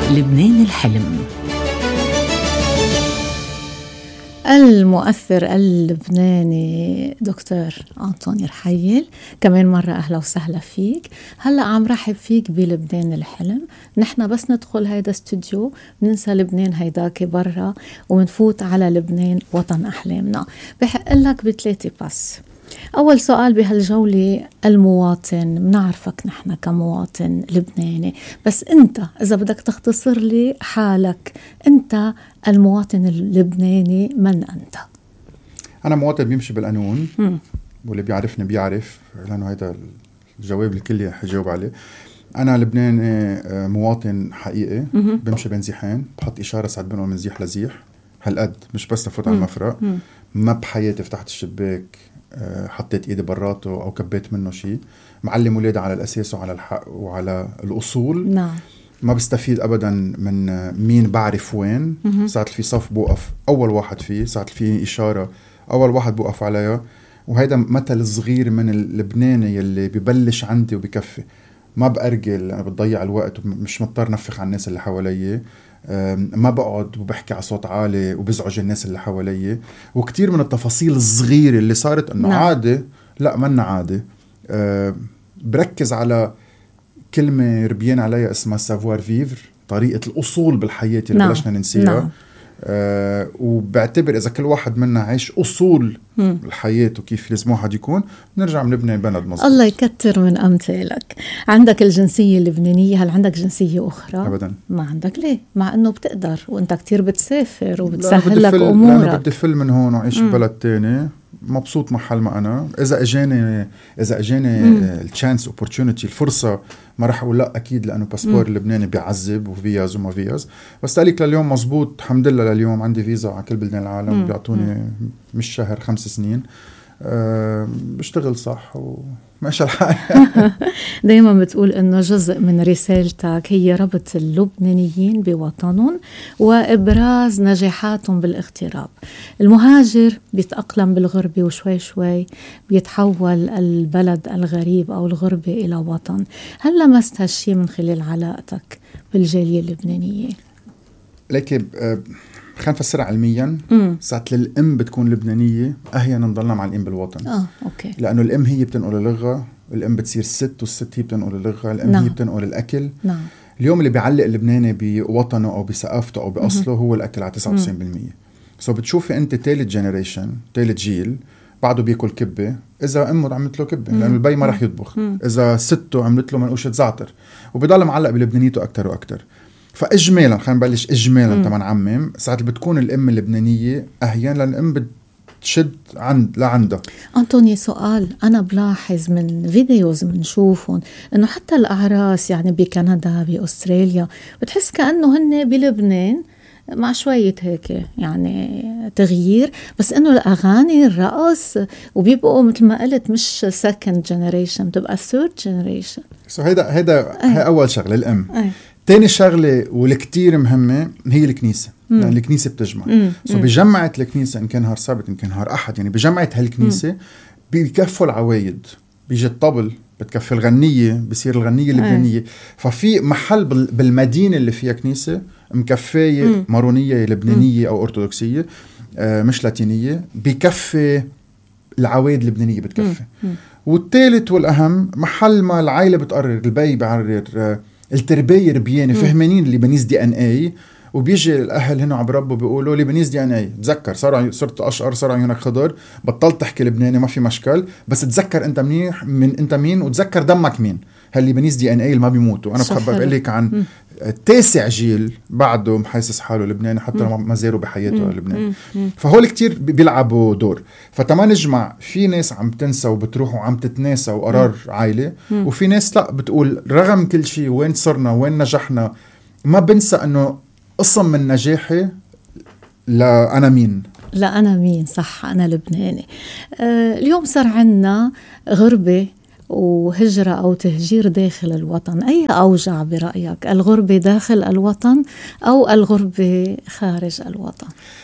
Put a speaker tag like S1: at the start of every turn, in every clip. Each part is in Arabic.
S1: لبنان الحلم.
S2: المؤثر اللبناني دكتور أنطوني رحيل، كمان مرة أهلا وسهلا فيك. هلأ عم رحب فيك بلبنان الحلم. نحن بس ندخل هيدا استوديو بننسى لبنان هيداك برا ومنفوت على لبنان وطن أحلامنا. بحق لك بثلاثة بس. أول سؤال بهالجولة، المواطن، منعرفك نحن كمواطن لبناني، بس أنت إذا بدك تختصر لي حالك، أنت المواطن اللبناني من أنت؟
S3: أنا مواطن بيمشي بالقانون، واللي بيعرفني بيعرف، لأنه هذا الجواب الكل حيجاوب عليه. أنا لبناني مواطن حقيقي، بمشي بين زيحين، بحط إشارة ساعد بينهم من زيح لزيح، هالقد مش بس تفوت على المفرق. ما بحياتي فتحت الشباك حطيت ايدي براته او كبيت منه شيء. معلم ولادي على الاساس وعلى الحق وعلى الاصول.
S2: نعم.
S3: ما بستفيد ابدا من مين بعرف وين. ساعة في صف بوقف اول واحد فيه، ساعة في اشاره اول واحد بوقف عليها. وهيدا مثل صغير من اللبناني اللي ببلش عندي وبكفي. ما بأرجل، أنا بتضيع الوقت ومش مضطر نفخ على الناس اللي حواليه. ما بقعد وبحكي على صوت عالي وبزعج الناس اللي حواليه. وكتير من التفاصيل الصغيرة اللي صارت انه عادة، لا منا عادة. بركز على كلمة ربيان عليها اسمها سافوار فيفر، طريقة الأصول بالحياة اللي بلشنا ننسيها. وبعتبر إذا كل واحد منا عايش أصول الحياة وكيف لازم واحد يكون، نرجع نبني بلد مظبوط.
S2: الله يكتر من أمثالك. عندك الجنسية اللبنانية، هل عندك جنسية أخرى؟
S3: أبدا.
S2: ما عندك. ليه؟ مع أنه بتقدر وأنت كتير بتسافر وبتسهل لك أمورك.
S3: أنا بدي فل من هون وعيش ببلد تاني، مبسوط محل ما أنا. إذا أجاني الشانس opportunity، الفرصة، ما رح أقول لا أكيد، لأنه باسبور اللبناني بيعذب وفياز وما فياز. بس تقليك لليوم مزبوط الحمد لله. لليوم عندي فيزا على كل بلدان العالم، بيعطوني مش شهر 5 سنين. بشتغل صح وماشي الحال.
S2: دايما بتقول انه جزء من رسالتك هي ربط اللبنانيين بوطنهم وابراز نجاحاتهم بالاغتراب. المهاجر بيتأقلم بالغربة وشوي شوي بيتحول البلد الغريب او الغربة الى وطن. هل لمست هالشي من خلال علاقتك بالجالية اللبنانية؟
S3: لكن خلينا نفسرها علميا. ساعة الأم بتكون لبنانية، أحيانا نضلنا مع الأم بالوطن.
S2: أوكي.
S3: لأنه الأم هي بتنقل اللغة، الأم بتصير ست، والست هي بتنقل اللغة، الأم هي بتنقل الأكل. اليوم اللي بيعلق اللبناني بوطنه أو بثقافته أو بأصله هو الأكل على 99%. بتشوفي أنت ثالث جيل بعده بياكل كبة إذا أمه عملت له كبة، لأنه البي ما رح يطبخ. إذا سته عملت له منقوشة زعتر، وبيضل معلق بلبنانيته أكتر وأكتر. فإجمالا خلينا نبلش إجمالا تمن عمم. ساعات بتكون الأم اللبنانية أحيانا الأم بتشد لعندها.
S2: أنطوني، سؤال أنا بلاحظ من فيديوز بنشوفهم إنه حتى الأعراس يعني بكندا بأستراليا بتحس كأنه هن بلبنان مع شوية هيك يعني تغيير، بس إنه الأغاني الرقص وبيبقوا مثل ما قلت مش second generation، بتبقى third generation.
S3: هي أول شغلة الأم. تاني شغلة والكتير مهمة هي الكنيسة. لأن الكنيسة بتجمع. بجمعة الكنيسة، إن كان نهار سبت إن كان نهار أحد، يعني بجمعة هالكنيسة بيكفوا العوايد، بيجي الطبل بتكفي الغنية، بصير الغنية اللبنانية. ففي محل بالمدينة اللي فيها كنيسة مكفية مارونية لبنانية أو أرثوذكسية، مش لاتينية، بيكفي العوايد اللبنانية بتكفي. والثالث والأهم، محل ما العائلة بتقرر، البي بعرر، التربية ربيانة، فهمانين اللبنانيز DNA، وبيجي الأهل هنا عم ربوا بيقولوا لبنانيز DNA. تذكر صرت أشقر، صار عيونك خضر، بطلت تحكي لبناني، ما في مشكل، بس تذكر أنت منيح من أنت مين، وتذكر دمك مين. هاللبنانيز DNA اللي ما بيموتوا. أنا بحب أقول لك عن 9 جيل بعده محسس حاله لبناني حتى لو ما زاروا بحياته لبنان. فهول كتير بيلعبوا دور. فتما نجمع، في ناس عم تنسى وبتروح وعم تتناسى وقرار عائلة، وفي ناس لا بتقول رغم كل شيء وين صرنا وين نجحنا، ما بنسى أنه قسم من نجاحي لا أنا مين.
S2: صح، أنا لبناني. اليوم صار عنا غربة وهجرة أو تهجير داخل الوطن. أي أوجع برأيك، الغربة داخل الوطن أو الغربة خارج الوطن؟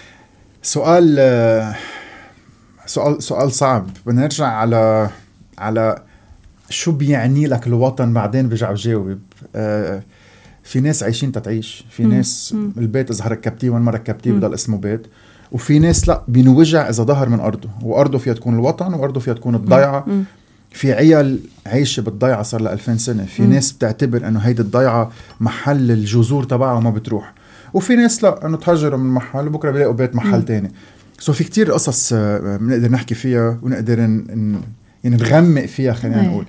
S3: سؤال صعب. بنرجع على شو بيعني لك الوطن، بعدين برجع بجاوب. في ناس عايشين تتعيش، في ناس البيت إذا ركبتيه وين ما ركبتيه بضل اسمه بيت، وفي ناس لا بينوجع إذا ظهر من أرضه، وأرضه فيها تكون الوطن وأرضه فيها تكون الضيعة. في عيال عايشة بالضيعة صار لها 2000 سنة، في ناس بتعتبر أنه هيدي الضيعة محل الجذور تبعها وما بتروح، وفي ناس لا أنه تهجروا من محل وبكرة بيلاقوا بيت محل تاني. في كتير قصص بنقدر نحكي فيها ونقدر يعني نغمق فيها. خلينا نقول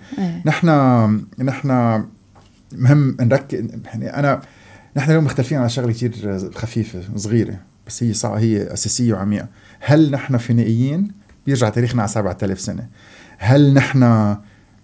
S3: نحن مهم نركز، يعني نحن اليوم مختلفين على شغلة كتير خفيفة صغيرة بس هي صعبة، هي أساسية وعميقة. هل نحن فينيقيين؟ بيرجع تاريخنا على 7000 سنة. هل نحن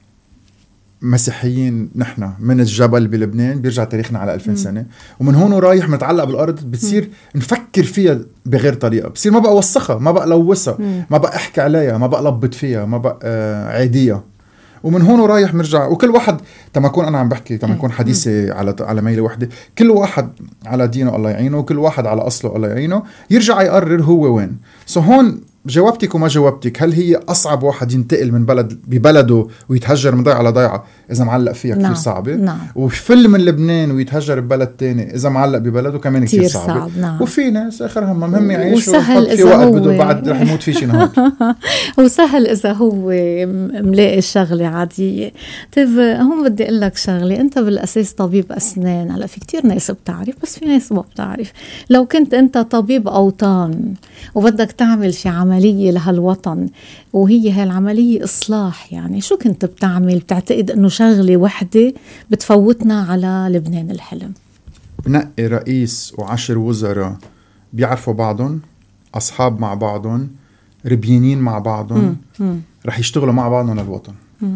S3: مسيحيين؟ نحن من الجبل بلبنان بيرجع تاريخنا على 2000 سنة، ومن هون ورايح متعلق بالأرض بتصير نفكر فيها بغير طريقة، بصير ما بقى وسخها، ما بقى لوسها، ما بقى احكي عليها، ما بقى لبط فيها، ما بقى عادية. ومن هون ورايح مرجع، وكل واحد تما يكون أنا عم بحكي تما يكون حديثي على ميلة واحدة، كل واحد على دينه الله يعينه، وكل واحد على أصله الله يعينه، يرجع يقرر هو وين. هون جاوبتك وما جاوبتك. هل هي أصعب واحد ينتقل من ببلده ويتهجر من ضيعة على ضيعة إذا معلق فيها كتير صعبة، وفل من لبنان ويتهجر ببلد تاني إذا معلق ببلده كمان كتير صعبة. وفي ناس آخرها مهم يعيش ويحط في وقت بده بعد رح يموت فيه شي نهار.
S2: وسهل إذا هو ملاقي شغلة عادية. طيب هم بدي أقول لك شغلة، أنت بالأساس طبيب أسنان. هلا في كتير ناس بتعرف بس في ناس ما بتعرف. لو كنت أنت طبيب أوطان وبدك تعمل شي عملية لهالوطن وهي هالعملية إصلاح، يعني شو كنت بتعمل؟ بتعتقد أنه شغلة وحدة بتفوتنا على لبنان الحلم؟
S3: بنقي رئيس و10 وزراء بيعرفوا بعضهم، أصحاب مع بعضهم، ربيانين مع بعضهم، رح يشتغلوا مع بعضهم للوطن.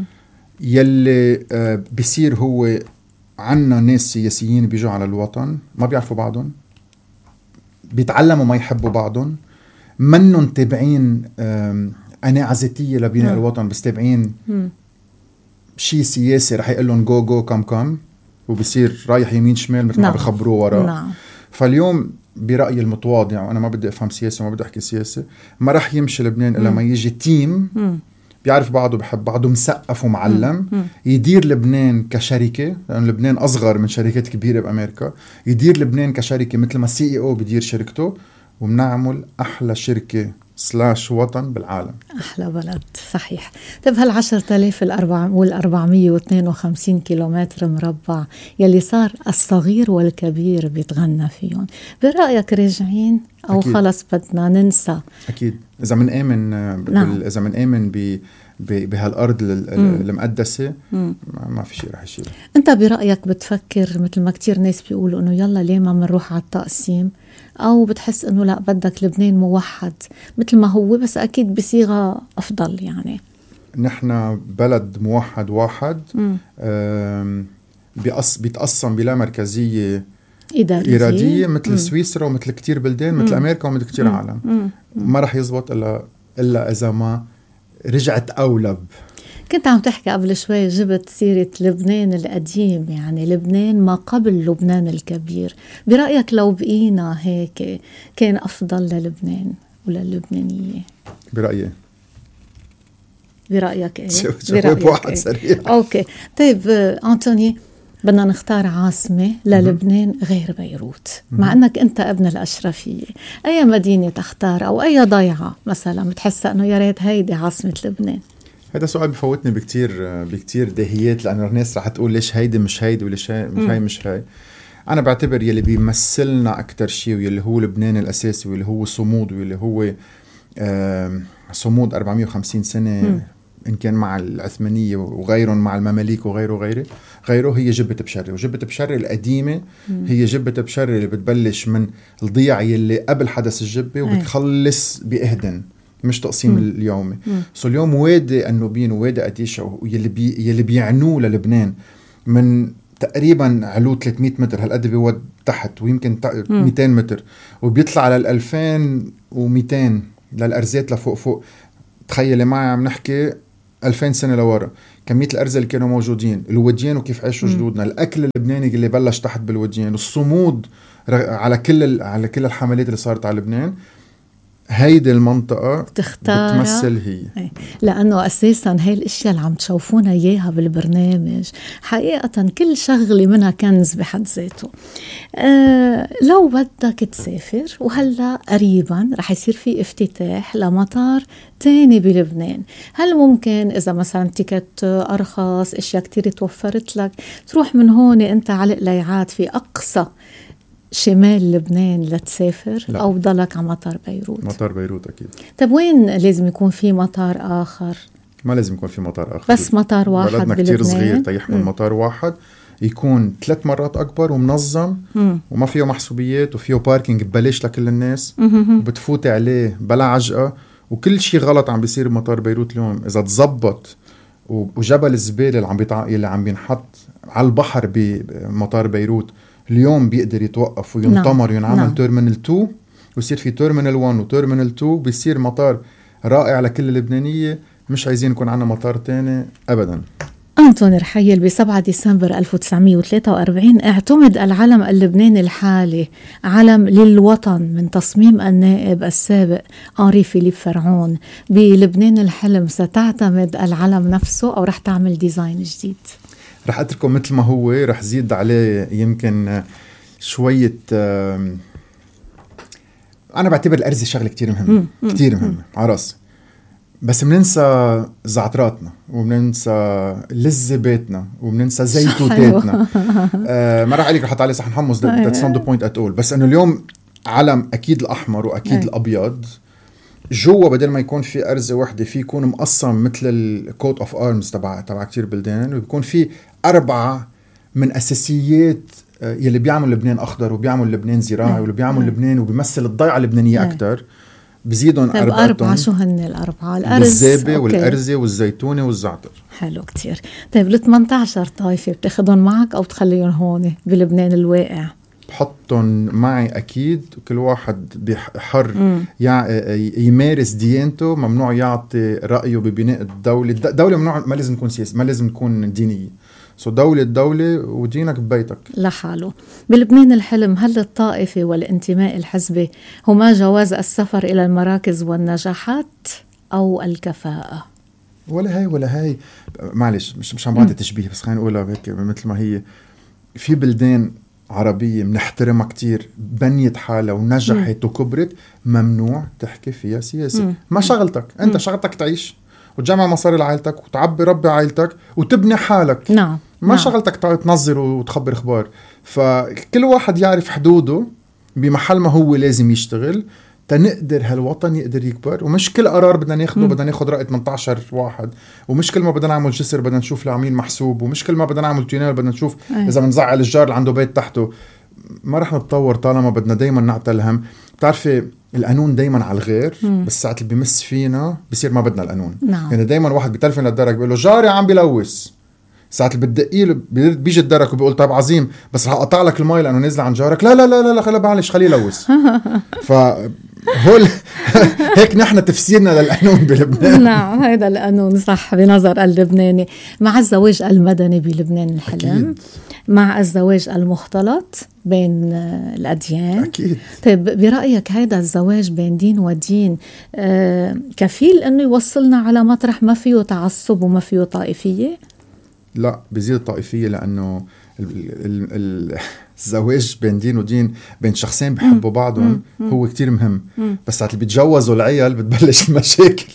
S3: يلي بيصير هو عنا ناس سياسيين بيجوا على الوطن ما بيعرفوا بعضهم، بيتعلموا ما يحبوا بعضهم، منهم تابعين قناعة ذاتية لبناء الوطن، بس تابعين شيء سياسي رح يقول لهم جو كم، وبصير رايح يمين شمال مثل ما بخبروه وراه. فاليوم برأيي المتواضع، وأنا ما بدي أفهم سياسة وما بدي أحكي سياسة، ما رح يمشي لبنان إلا ما يجي تيم بيعرف بعضه بحب بعضه مسقف ومعلم يدير لبنان كشركة، لأن لبنان أصغر من شركات كبيرة بأمريكا، يدير لبنان كشركة مثل ما CEO بدير شركته، ومنعمل أحلى شركة / وطن بالعالم.
S2: أحلى بلد صحيح. طيب هال10,452 كيلومتر مربع يلي صار الصغير والكبير بيتغنى فيهم، برأيك راجعين أو أكيد. خلص بدنا ننسى؟ أكيد
S3: إذا من آمن إذا من آمن بهالأرض المقدسة ما في شيء رح يشيل.
S2: أنت برأيك بتفكر مثل ما كتير ناس بيقولوا إنه يلا ليه ما منروح على التقسيم، أو بتحس إنه لا بدك لبنان موحد مثل ما هو بس أكيد بصيغة أفضل؟ يعني
S3: نحن بلد موحد واحد بيتقسم بلا مركزية إرادية مثل سويسرا ومثل كتير بلدان مثل أمريكا ومثل كتير عالم. ما رح يزبط إلا إذا ما رجعت أولب.
S2: كنت عم تحكي قبل شوي جبت سيرة لبنان القديم، يعني لبنان ما قبل لبنان الكبير. برأيك لو بقينا هيك كان أفضل للبنان وللبنانية؟ برأيك إيه؟
S3: جواب واحد سريع.
S2: أوكي. طيب أنتوني، بدنا نختار عاصمة للبنان غير بيروت، مع أنك أنت ابن الأشرفية. أي مدينة تختار أو أي ضيعة مثلا بتحس أنه يا ريت هيدي عاصمة لبنان؟
S3: هذا سؤال بفوتني بكتير دهيات، لأنه الناس رح تقول ليش هيدي مش هيدي وليش هاي مش هاي. أنا بعتبر يلي بيمثلنا أكتر شيء واللي هو لبنان الأساسي واللي هو صمود واللي هو صمود 450 سنة إن كان مع العثمانية وغيرهم مع المماليك وغيره هي جبة بشري. وجبة بشري القديمة هي جبة بشري اللي بتبلش من الضيعة يلي قبل حدث الجبة وبتخلص بإهدن، مش تقسيم اليومي. اليوم وادي النوبين ووادي قديشة يلي بيعنوه للبنان من تقريبا علو 300 متر هالقد بيود تحت، ويمكن 200 متر، وبيطلع على 2200 للأرزات لفوق. تخيلي معي عم نحكي 2000 سنة لورا، كمية الأرز اللي كانوا موجودين، الوديان وكيف عاشوا جدودنا، الأكل اللبناني اللي بلش تحت بالوديان، الصمود على كل الحملات اللي صارت على لبنان. هيدي المنطقة
S2: بتختار
S3: بتمثل هي.
S2: لأنه أساساً هاي الأشياء اللي عم تشوفونا إياها بالبرنامج حقيقة كل شغلة منها كنز بحد ذاته. لو بدك تسافر، وهلأ قريباً رح يصير في افتتاح لمطار تاني بلبنان، هل ممكن إذا مثلاً تيكت أرخص، أشياء كتير توفرت لك، تروح من هون أنت على قليعات في أقصى شمال لبنان لتسافر؟ لا. أو ضلك على مطار بيروت؟
S3: مطار بيروت أكيد.
S2: طب وين لازم يكون في مطار آخر؟
S3: ما لازم يكون في مطار آخر،
S2: بس مطار واحد بلبنان.
S3: بلدنا كتير صغير تيحمل مطار واحد يكون 3 مرات أكبر ومنظم وما فيه محسوبيات وفيه باركينج ببلاش لكل الناس وبتفوتي عليه بلا عجقة. وكل شيء غلط عم بيصير بمطار بيروت اليوم إذا تزبط، وجبل الزبالة اللي عم بينحط على البحر بمطار بيروت اليوم بيقدر يتوقف وينطمر وينعمل تيرمينال 2 ويصير في تيرمينال 1 وتيرمينال 2، بيصير مطار رائع لكل اللبنانية. مش عايزين يكون عنا مطار تاني أبدا.
S2: أنطوني رحيل ب7 ديسمبر 1943 اعتمد العلم اللبناني الحالي علم للوطن من تصميم النائب السابق أنري فيليب فرعون. بلبنان الحلم ستعتمد العلم نفسه أو رح تعمل ديزاين جديد؟
S3: رح أتركه مثل ما هو، رح زيد عليه يمكن شوية. أنا بعتبر الأرزة شغلة كتير مهمة، كتير مهمة على راسي، بس مننسى زعتراتنا ومننسى لذة بيتنا ومننسى زيتوتاتنا. ما رح عليك رح تعالي صح نحمص that's not the point at all. بس أنه اليوم علم أكيد الأحمر وأكيد الأبيض جوا، بدل ما يكون في أرزة واحدة في يكون مقسم مثل الكوت اوف ارمز تبع كتير بلدان، ويكون في 4 من أساسيات يلي بيعمل لبنان أخضر وبيعمل لبنان زراعي واللي بيعمل لبنان وبيمثل الضيعة اللبنانية أكتر. بزيدهم 4. شو
S2: هن 4؟ الأرز،
S3: الزابة والأرزة والزيتونة والزعتر.
S2: حلو كتير. طيب 18 طائفة بتاخدهم معك أو بتخليهم هون بلبنان الواقع؟
S3: بحطهم معي أكيد، وكل واحد بحر يمارس ديانته. ممنوع يعطي رأيه ببناء الدولة ممنوع، ما لازم تكون سياسة، ما لازم تكون دينية. دولة ودينك ببيتك
S2: لحاله. بلبنان الحلم، هل الطائفة والانتماء الحزبي هما جواز السفر إلى المراكز والنجاحات أو الكفاءة؟
S3: ولا هاي معلش مش عم بعطي تشبيه، بس خلينا نقولها هيك مثل ما هي. في بلدان عربية منحترمها كتير بنيت حالها ونجحت وكبرت، ممنوع تحكي فيها سياسة. ما شغلتك أنت، شغلتك تعيش وتجمع مصاري لعائلتك وتعبي ربي عائلتك وتبني حالك. ما شغلتك تنظر وتخبر اخبار. فكل واحد يعرف حدوده بمحل ما هو لازم يشتغل تنقدر هالوطن يقدر يكبر. ومش كل قرار بدنا ناخده بدنا ناخد رأي 18 واحد، ومش كل ما بدنا نعمل جسر بدنا نشوف العميل محسوب، ومش كل ما بدنا نعمل تونيل بدنا نشوف إذا بنزعل الجار اللي عنده بيت تحته. ما رح نتطور طالما بدنا دايما نعطي الهم. بتعرفي القانون دايما على الغير، بس ساعة اللي بيمس فينا بيصير ما بدنا القانون. يعني دايما واحد بيتلفن للدرك بيقول له جاري عم بيلوث، ساعة اللي بدقيله بيجي الدرك وبيقول طيب عظيم بس رح اقطع لك المي لانه نازل عن جارك. لا لا لا لا خليه معلش خليه يلوث. فهول هيك نحن تفسيرنا للقانون بلبنان.
S2: نعم هذا القانون صح بنظر اللبناني. مع الزواج المدني بلبنان الحلم أكيد. مع الزواج المختلط بين الأديان أكيد. طيب برأيك هذا الزواج بين دين ودين كفيل أنه يوصلنا على مطرح ما فيه تعصب وما فيه طائفية؟
S3: لا بيزيد الطائفية، لأنه الزواج بين دين ودين بين شخصين بيحبوا بعضهم هو كتير مهم. بس ساعة اللي بيتجوزوا العيال بتبلش المشاكل.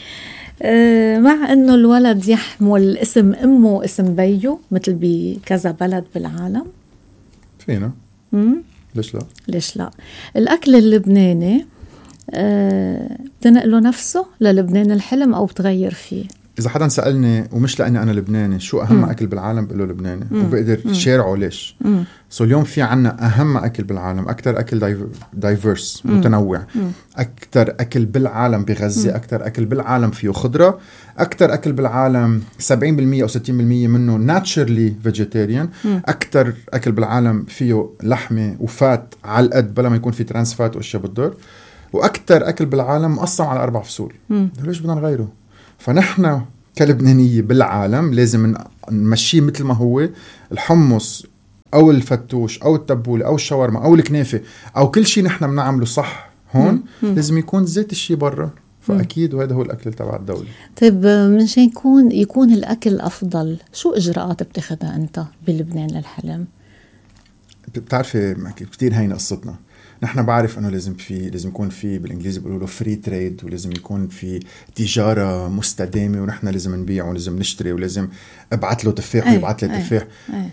S2: مع أنه الولد يحمل اسم أمه واسم بيه مثل بكذا بلد بالعالم
S3: فينا ليش لا.
S2: الأكل اللبناني بتنقله نفسه للبنان الحلم أو بتغير فيه؟
S3: إذا حدا سألني ومش لأني أنا لبناني شو أهم أكل بالعالم بقوله لبناني وبقدر شارعه ليش. اليوم في عنا أهم أكل بالعالم، أكتر أكل دايفيرس متنوع، أكتر أكل بالعالم بغذي، أكتر أكل بالعالم فيه خضرة، أكتر أكل بالعالم 70% أو 60% منه ناتشرلي فيجيتيريان، أكتر أكل بالعالم فيه لحمة وفات على القد بلا ما يكون في ترانس فات وأشياء بالدور، وأكتر أكل بالعالم مقسم على 4 فصول. ليش بدنا نغيره؟ فنحن كلبنانية بالعالم لازم نمشيه مثل ما هو. الحمص أو الفتوش أو التبولة أو الشاورما أو الكنافة أو كل شيء نحن بنعمله صح هون لازم يكون زيت الشيء برا، فأكيد وهذا هو الأكل تبع الدولة.
S2: طيب منشان يكون الأكل أفضل، شو إجراءات بتاخدها أنت بلبنان للحلم؟
S3: بتعرفي كتير هين قصتنا، نحن بعرف انه لازم يكون في بالانجليزي بيقولوا له فري تريد، ولازم يكون في تجاره مستدامه، ونحن لازم نبيع ولازم نشتري ولازم ابعث له تفاح ويبعث لي تفاح.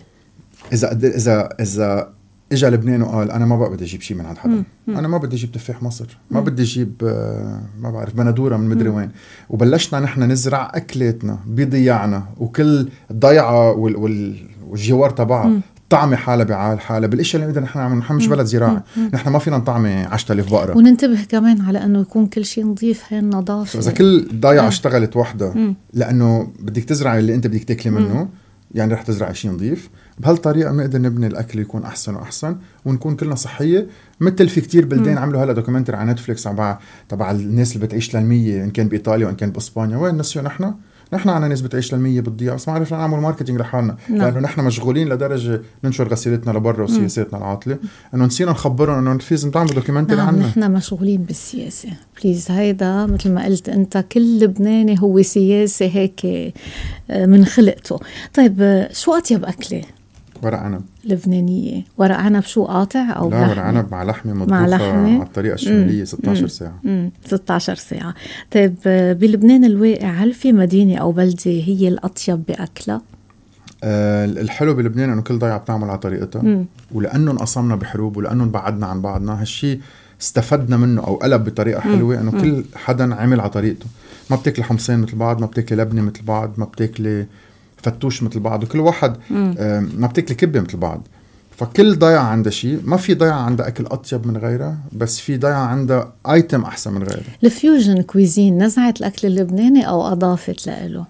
S3: اذا اجى لبنان وقال انا ما بقى بدي اجيب شيء من عند حدا، انا ما بدي اجيب تفاح مصر، ما بدي اجيب ما بعرف بندوره من مدري وين، وبلشنا نحن نزرع اكلاتنا بضياعنا وكل ضيعه والجوار تبعها طعمه حالة بعال حالة بالاشياء اللي نحن نعمل. نحن مش بلد زراعي، نحن ما فينا نطعمي 10,000 بقرة.
S2: وننتبه كمان على انه يكون كل شيء نظيف، هي النظافة.
S3: اذا كل ضيعة اشتغلت وحدة لانه بدك تزرع اللي انت بدك تاكلي منه، يعني رح تزرع شيء نظيف. بهالطريقة بنقدر نبني الاكل يكون احسن واحسن، ونكون كلنا صحية. مثل في كتير بلدان عملوا هلا دوكيومنتري على نتفليكس تبع الناس اللي بتعيش للمية، ان كان بايطاليا وان كان باسبانيا. وين نسيوا نحن عنا ناس بتعيش للمية بتضيع، بس ما عرفنا نعمل ماركتينج لحالنا. لأنه نحن مشغولين لدرجة ننشر غسيلتنا لبرا وسياساتنا العاطلة، أنه نسينا نخبرهم أنه لازم تعمل دوكيومنتري عنا.
S2: نحن مشغولين بالسياسة. بليز، هيدا مثل ما قلت أنت، كل لبناني هو سياسي هيك من خلقته. طيب شو أطيب أكلة؟
S3: ورق عنب
S2: لبنانية. ورق عنب شو قاطع أو
S3: لا لحمة؟ ورق عنب مع لحمة مطبوخة على الطريقة الشمالية 16 ساعة.
S2: 16 ساعة. طيب بلبنان الواقع، هل في مدينة أو بلدة هي الأطيب بأكلها؟
S3: الحلو بلبنان أنه كل ضيعة بتعمل على طريقتها، ولأنه انقسمنا بحروب ولأنه بعدنا عن بعضنا، هالشي استفدنا منه أو قلب بطريقة حلوة، أنه كل حدا عمل على طريقته. ما بتاكلي حمصين مثل بعض، ما بتاكلي لبنة مثل بعض، ما بتاكلي فتوش مثل بعض، وكل واحد ما بتاكلي كبة مثل بعض. فكل ضيعة عندها شيء، ما في ضيعة عندها أكل أطيب من غيرها، بس في ضيعة عندها آيتم أحسن من غيرها.
S2: الفيوجن كويزين نزعت الأكل اللبناني أو أضافت له؟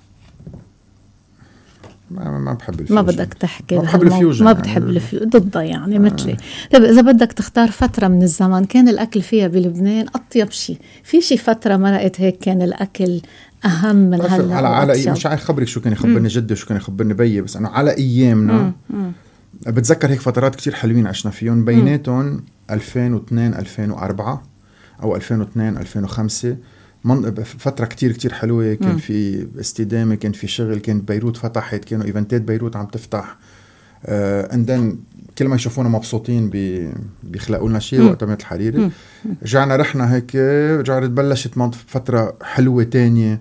S3: ما بحب الفيوجن.
S2: ما بدك تحكي،
S3: ما بحب الفيوجن.
S2: ما بتحب الفيوجن ضدها يعني مثلي. طيب إذا بدك تختار فترة من الزمن كان الأكل فيها بلبنان أطيب شيء، في شيء فترة مرقت هيك كان الأكل أهم من هلا؟
S3: على مش عارف خبرك شو كان يخبرني جدي وشو كان يخبرني بيي، بس أنا على أيامنا بتذكر هيك فترات كتير حلوين عشنا فيهم، بيناتهم 2002 2004 أو 2002 2005 فترة كتير حلوة. كان في استدامة، كان في شغل، كانت بيروت فتحت، كانوا إيفنتات بيروت عم تفتح. اندن كل ما يشوفونا مبسوطين بيخلقوا لنا شيء. وقت عملت الحريري رجعنا رحنا هيك، رجعت بلشت فترة حلوة تانية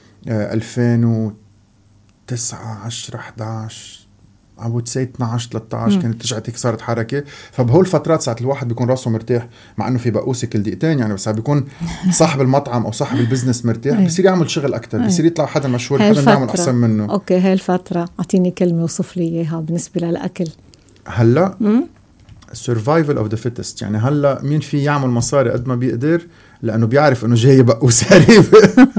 S3: 2009 10 11 عبود سي 12 13 كانت رجعت هيك صارت حركة. فبهول فترات ساعة الواحد بيكون راسه مرتاح، مع انه في بقوسة كل دقيقتين يعني، بس بيكون صاحب المطعم او صاحب البزنس مرتاح، بيصير يعمل شغل اكتر، بيصير يطلع حدا مشهور، حدا يعمل احسن منه.
S2: اوكي، هاي الفترة اعطيني كلمة وصف لي اياها بالنسبة للأكل.
S3: هلا survival of the fittest، يعني هلا مين في يعمل مصاري قد ما بيقدر، لانه بيعرف انه جاي بقوس قريب.